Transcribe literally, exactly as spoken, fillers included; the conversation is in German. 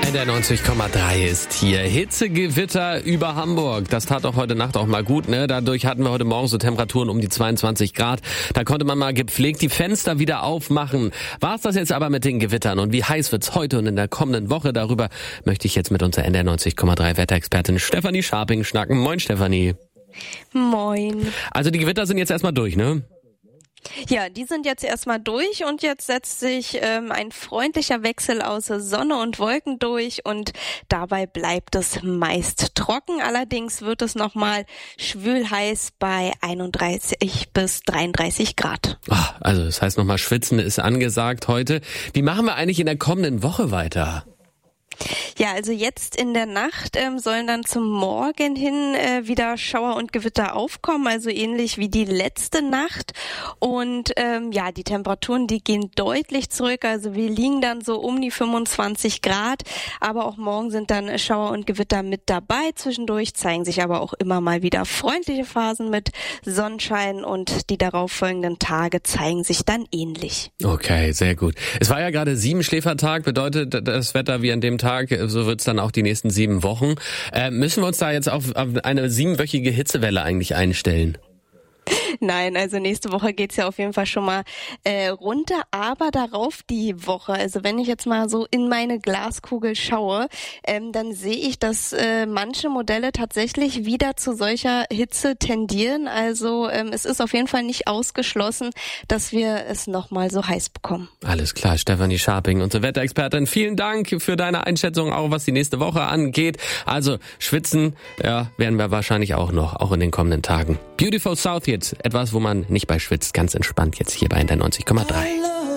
Der neunzig Komma drei ist hier. Hitzegewitter über Hamburg. Das tat auch heute Nacht auch mal gut, ne? Dadurch hatten wir heute Morgen so Temperaturen um die zweiundzwanzig Grad. Da konnte man mal gepflegt die Fenster wieder aufmachen. War's das jetzt aber mit den Gewittern? Und wie heiß wird's heute und in der kommenden Woche? Darüber möchte ich jetzt mit unserer N D R neunzig Komma drei Wetterexpertin Stefanie Scharping schnacken. Moin, Stefanie. Moin. Also die Gewitter sind jetzt erstmal durch, ne? Ja, die sind jetzt erstmal durch und jetzt setzt sich ähm, ein freundlicher Wechsel aus Sonne und Wolken durch und dabei bleibt es meist trocken. Allerdings wird es nochmal schwülheiß bei einunddreißig bis dreiunddreißig Grad. Ach, also das heißt nochmal schwitzen ist angesagt heute. Wie machen wir eigentlich in der kommenden Woche weiter? Ja, also jetzt in der Nacht ähm, sollen dann zum Morgen hin äh, wieder Schauer und Gewitter aufkommen, also ähnlich wie die letzte Nacht. Und ähm, ja, die Temperaturen, die gehen deutlich zurück, also wir liegen dann so um die fünfundzwanzig Grad, aber auch morgen sind dann Schauer und Gewitter mit dabei. Zwischendurch zeigen sich aber auch immer mal wieder freundliche Phasen mit Sonnenschein und die darauffolgenden Tage zeigen sich dann ähnlich. Okay, sehr gut. Es war ja gerade Siebenschläfertag, bedeutet das Wetter wie an dem Tag, so wird's dann auch die nächsten sieben Wochen. Äh, müssen wir uns da jetzt auf, auf eine siebenwöchige Hitzewelle eigentlich einstellen? Nein, also nächste Woche geht's ja auf jeden Fall schon mal äh, runter, aber darauf die Woche. Also wenn ich jetzt mal so in meine Glaskugel schaue, ähm, dann sehe ich, dass äh, manche Modelle tatsächlich wieder zu solcher Hitze tendieren. Also ähm, es ist auf jeden Fall nicht ausgeschlossen, dass wir es nochmal so heiß bekommen. Alles klar, Stefanie Scharping, unsere Wetterexpertin. Vielen Dank für deine Einschätzung, auch was die nächste Woche angeht. Also schwitzen, ja, werden wir wahrscheinlich auch noch, auch in den kommenden Tagen. Beautiful South jetzt. Etwas, wo man nicht bei schwitzt, ganz entspannt jetzt hier bei der neunzig Komma drei.